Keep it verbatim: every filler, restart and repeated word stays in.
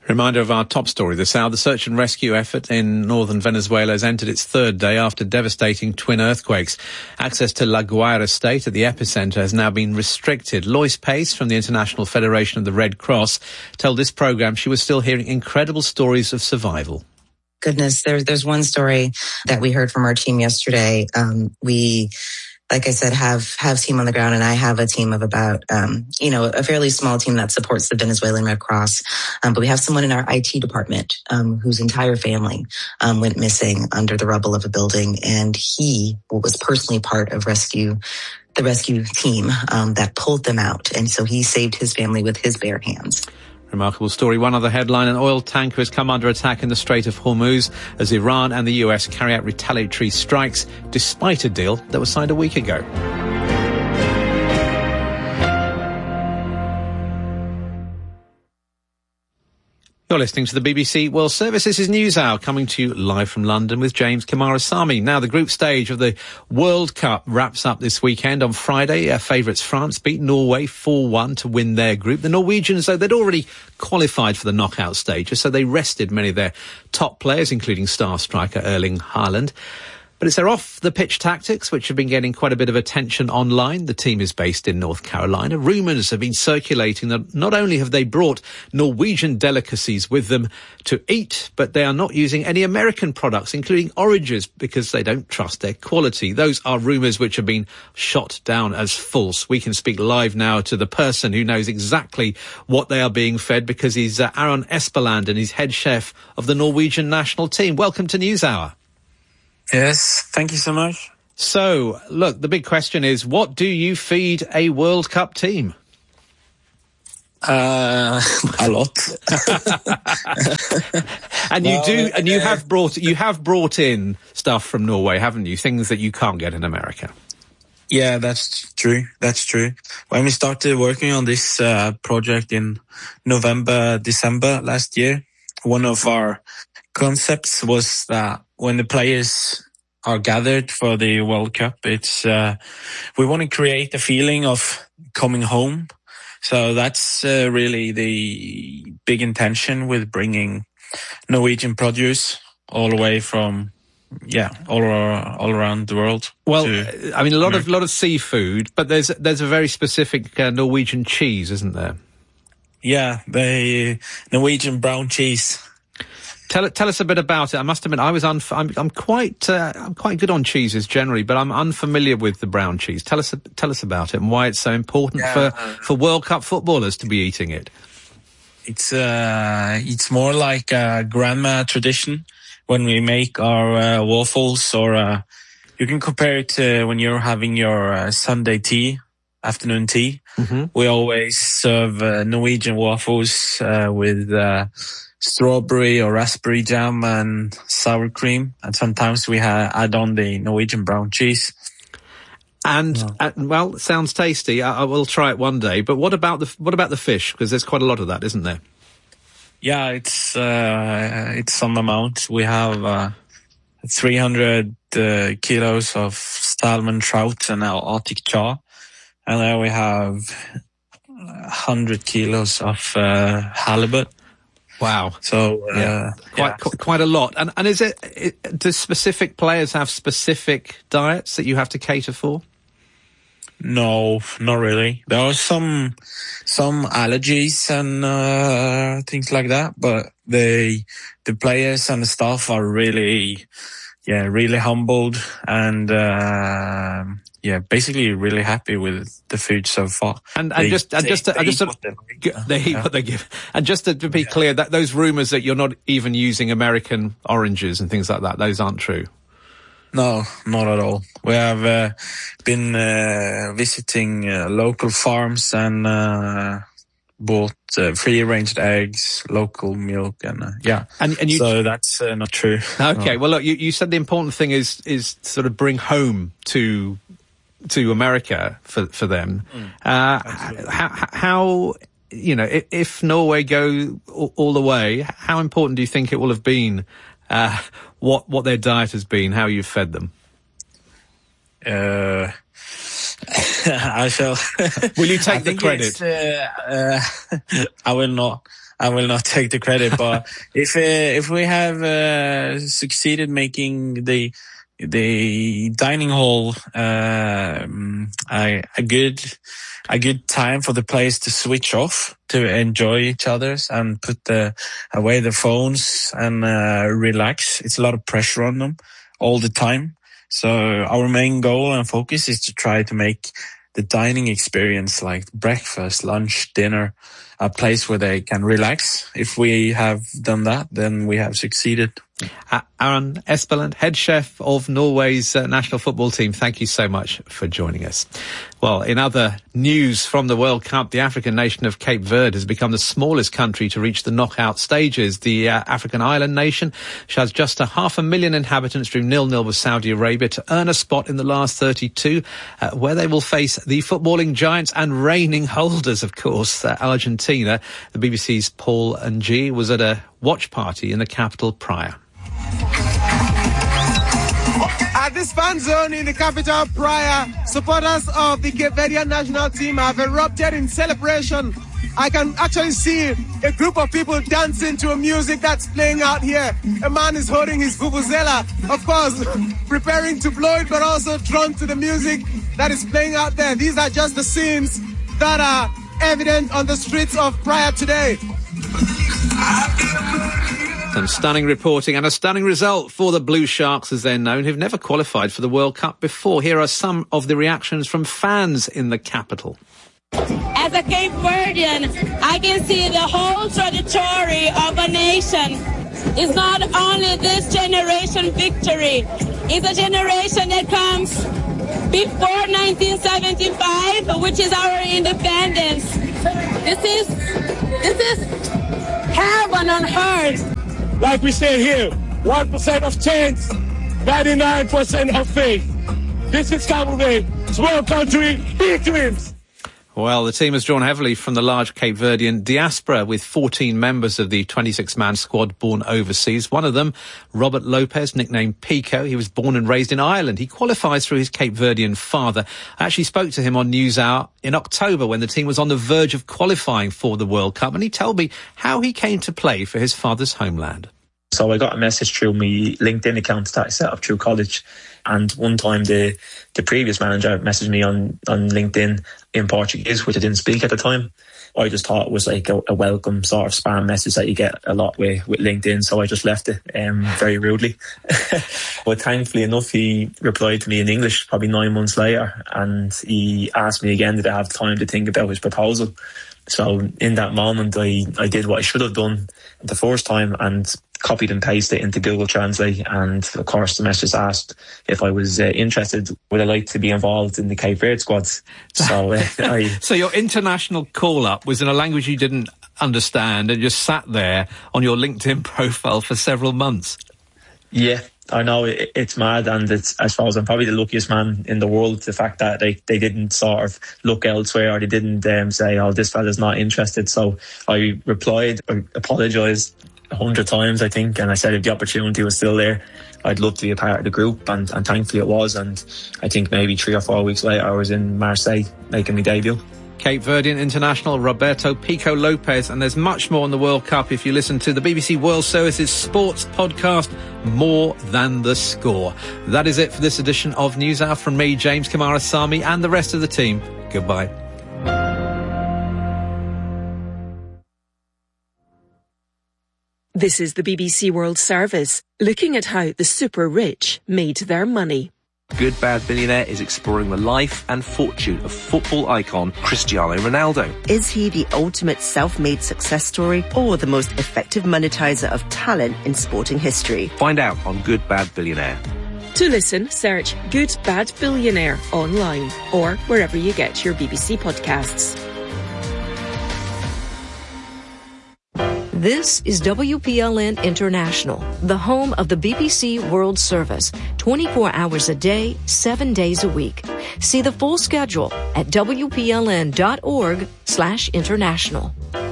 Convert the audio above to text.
Reminder of our top story this hour. The search and rescue effort in northern Venezuela has entered its third day after devastating twin earthquakes. Access to La Guaira state at the epicenter has now been restricted. Lois Pace from the International Federation of the Red Cross told this program she was still hearing incredible stories of survival. Goodness, there's there's one story that we heard from our team yesterday. Um, we, like I said, have have team on the ground, and I have a team of about, um, you know, a fairly small team that supports the Venezuelan Red Cross. Um, but we have someone in our I T department um, whose entire family um, went missing under the rubble of a building, and he was personally part of rescue. the rescue team um, that pulled them out, and so he saved his family with his bare hands. Remarkable story. One other headline, an oil tanker has come under attack in the Strait of Hormuz as Iran and the U S carry out retaliatory strikes despite a deal that was signed a week ago. You're listening to the B B C World Service. This is NewsHour, coming to you live from London with James Kamarasamy. Now, the group stage of the World Cup wraps up this weekend. On Friday, our favourites France beat Norway four one to win their group. The Norwegians, though, they'd already qualified for the knockout stages, so they rested many of their top players, including star striker Erling Haaland. But it's their off-the-pitch tactics which have been getting quite a bit of attention online. The team is based in North Carolina. Rumours have been circulating that not only have they brought Norwegian delicacies with them to eat, but they are not using any American products, including oranges, because they don't trust their quality. Those are rumours which have been shot down as false. We can speak live now to the person who knows exactly what they are being fed, because he's uh, Aron Espeland, and he's head chef of the Norwegian national team. Welcome to NewsHour. Yes, thank you so much. So, look, the big question is, what do you feed a World Cup team? Uh, a lot. And you well, do, and you uh, have brought, you have brought in stuff from Norway, haven't you? Things that you can't get in America. Yeah, that's true. That's true. When we started working on this uh, project in November, December last year, one of our concepts was that when the players are gathered for the World Cup, it's uh, we want to create a feeling of coming home. So that's uh, really the big intention with bringing Norwegian produce all the way from, yeah, all around, all around the world. Well, I mean, a lot America. of lot of seafood, but there's there's a very specific uh, Norwegian cheese, isn't there? Yeah, the Norwegian brown cheese. Tell tell us a bit about it. I must admit, I was unf- I'm I'm quite uh, I'm quite good on cheeses generally, but I'm unfamiliar with the brown cheese. Tell us tell us about it and why it's so important yeah. for for World Cup footballers to be eating it. It's uh it's more like a grandma tradition when we make our uh, waffles, or uh, you can compare it to when you're having your uh, Sunday tea, afternoon tea. Mm-hmm. We always serve uh, Norwegian waffles uh, with. Uh, strawberry or raspberry jam and sour cream, and sometimes we ha- add on the Norwegian brown cheese. And yeah. uh, well, it sounds tasty. I-, I will try it one day. But what about the what about the fish? Because there's quite a lot of that, isn't there? Yeah, it's uh, it's some amount. We have uh, three hundred uh, kilos of salmon, trout, and our Arctic char, and then we have one hundred kilos of uh, halibut. Wow. So, uh, yeah. Quite, yeah. qu- quite a lot. And, and is it, it, do specific players have specific diets that you have to cater for? No, not really. There are some, some allergies and, uh, things like that, but the, the players and the staff are really, yeah, really humbled and, uh, yeah, basically really happy with the food so far. And, and they, just, and they, just, to, they, and just to, they, they eat yeah. what they give. And just to, to be yeah. clear, that those rumours that you're not even using American oranges and things like that, those aren't true. No, not at all. We have uh, been uh, visiting uh, local farms and uh, bought uh, free-range eggs, local milk, and uh, yeah. And, and you, so that's uh, not true. Okay, no. well, look, you, you said the important thing is is sort of bring home to to America for for them. Mm, uh, how, how you know if, if Norway go all, all the way, how important do you think it will have been? Uh, what what their diet has been, how you've fed them? Uh, I shall. Will you take the credit? Uh, uh, I will not. I will not take the credit. But if uh, if we have uh, succeeded making the the dining hall uh, a, a good a good time for the players to switch off, to enjoy each other's and put the, away the phones and uh, relax. It's a lot of pressure on them all the time. So our main goal and focus is to try to make the dining experience, like breakfast, lunch, dinner, a place where they can relax. If we have done that, then we have succeeded. Uh, Aaron Espeland, head chef of Norway's uh, national football team, thank you so much for joining us. Well, in other news from the World Cup, the African nation of Cape Verde has become the smallest country to reach the knockout stages. The uh, African island nation has just a half a million inhabitants, drew nil-nil with Saudi Arabia to earn a spot in the last thirty-two, uh, where they will face the footballing giants and reigning holders, of course, uh, Argentina. The B B C's Paul Ng was at a watch party in the capital, Praia. At this fan zone in the capital, Praia, supporters of the Cape Verdean national team have erupted in celebration. I can actually see a group of people dancing to a music that's playing out here. A man is holding his vuvuzela, of course, preparing to blow it, but also drawn to the music that is playing out there. These are just the scenes that are evident on the streets of Praia today. Some stunning reporting and a stunning result for the Blue Sharks, as they're known, who've never qualified for the World Cup before. Here are some of the reactions from fans in the capital. As a Cape Verdean, I can see the whole trajectory of a nation. It's not only this generation victory, it's a generation that comes before nineteen seventy-five, which is our independence. This is, this is heaven on earth. Like we say here, one percent of chance, ninety-nine percent of faith. This is Cabo Verde, small country, big dreams. Well, the team has drawn heavily from the large Cape Verdean diaspora, with fourteen members of the twenty-six man squad born overseas. One of them, Robert Lopez, nicknamed Pico. He was born and raised in Ireland. He qualifies through his Cape Verdean father. I actually spoke to him on NewsHour in October when the team was on the verge of qualifying for the World Cup, and he told me how he came to play for his father's homeland. So I got a message through my LinkedIn account that I set up through college. And one time the, the previous manager messaged me on, on LinkedIn in Portuguese, which I didn't speak at the time. I just thought it was like a, a welcome sort of spam message that you get a lot with, with LinkedIn. So I just left it um, very rudely. But thankfully enough, he replied to me in English probably nine months later. And he asked me again, did I have time to think about his proposal? So in that moment, I, I did what I should have done the first time and copied and pasted it into Google Translate. And of course, the message asked if I was uh, interested, would I like to be involved in the Cape Verde squad? So, uh, I, so your international call-up was in a language you didn't understand and just sat there on your LinkedIn profile for several months. Yeah. I know it, it's mad, and it's, I suppose I'm probably the luckiest man in the world. The fact that they, they didn't sort of look elsewhere, or they didn't um, say, oh, this fella's not interested. So I replied, I apologised a hundred times, I think, and I said if the opportunity was still there, I'd love to be a part of the group, and, and thankfully it was. And I think maybe three or four weeks later I was in Marseille making my debut. Cape Verdean international Roberto Pico Lopez, and there's much more on the World Cup if you listen to the B B C World Service's sports podcast, More Than the Score. That is it for this edition of NewsHour from me, James Kamara-Sami, and the rest of the team. Goodbye. This is the B B C World Service, looking at how the super rich made their money. Good Bad Billionaire is exploring the life and fortune of football icon Cristiano Ronaldo. Is he the ultimate self-made success story or the most effective monetizer of talent in sporting history? Find out on Good Bad Billionaire. To listen, search Good Bad Billionaire online or wherever you get your B B C podcasts. This is W P L N International, the home of the B B C World Service, twenty-four hours a day, seven days a week. See the full schedule at W P L N dot org slash international.